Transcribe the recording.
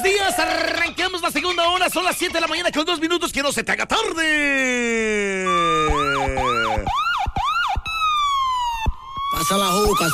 días, arrancamos la segunda hora, son las 7 de la mañana con 2 minutos, que no se te haga tarde. Pasa la juca,